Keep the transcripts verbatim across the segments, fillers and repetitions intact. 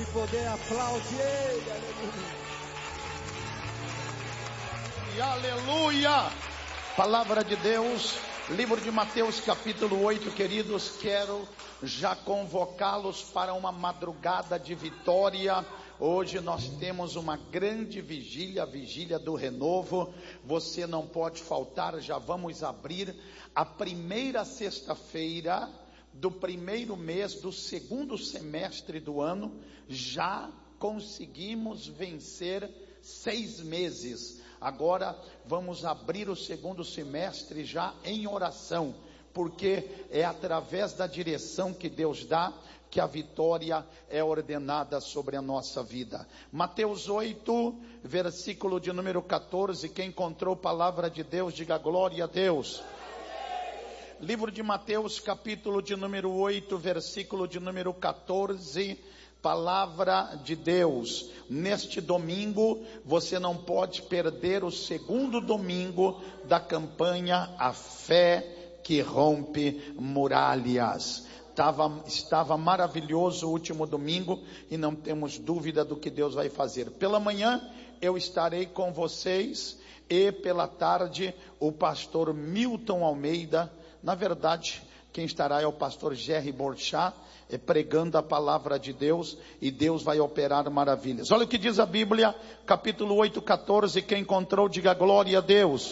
poder, aplaude Ele, aleluia. E aleluia! Palavra de Deus, livro de Mateus capítulo oito, queridos, quero já convocá-los para uma madrugada de vitória. Hoje nós temos uma grande vigília, a vigília do renovo. Você não pode faltar, já vamos abrir a primeira sexta-feira do primeiro mês do segundo semestre do ano. Já conseguimos vencer seis meses. Agora vamos abrir o segundo semestre já em oração, porque é através da direção que Deus dá que a vitória é ordenada sobre a nossa vida. Mateus oito, versículo de número catorze, quem encontrou palavra de Deus, diga glória a Deus. Livro de Mateus capítulo de número oito, versículo de número catorze, palavra de Deus. Neste domingo, você não pode perder o segundo domingo da campanha A Fé que Rompe Muralhas. Estava, estava maravilhoso o último domingo e não temos dúvida do que Deus vai fazer. Pela manhã eu estarei com vocês e pela tarde o pastor Milton Almeida. Na verdade, quem estará é o pastor Jerry Borchat, é, pregando a palavra de Deus, e Deus vai operar maravilhas. Olha o que diz a Bíblia, capítulo oito, catorze, quem encontrou, diga glória a Deus.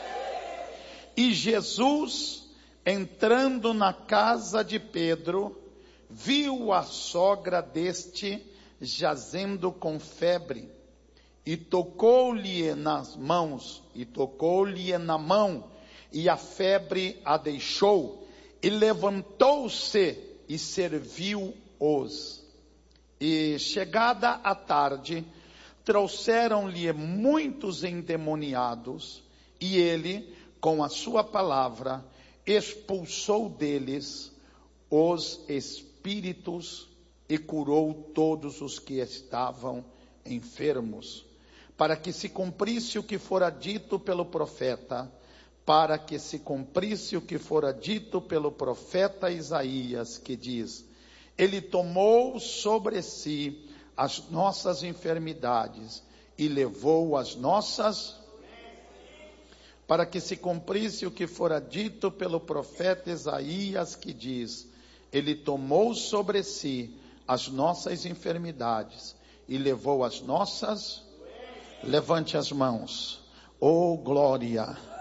E Jesus, entrando na casa de Pedro, viu a sogra deste jazendo com febre, e tocou-lhe nas mãos, e tocou-lhe na mão, e a febre a deixou, e levantou-se e serviu-os. E chegada a tarde, trouxeram-lhe muitos endemoniados, e ele, com a sua palavra, expulsou deles os espíritos e curou todos os que estavam enfermos, para que se cumprisse o que fora dito pelo profeta, para que se cumprisse o que fora dito pelo profeta Isaías, que diz: ele tomou sobre si as nossas enfermidades e levou as nossas, para que se cumprisse o que fora dito pelo profeta Isaías, que diz: ele tomou sobre si as nossas enfermidades e levou as nossas. Levante as mãos. Oh glória!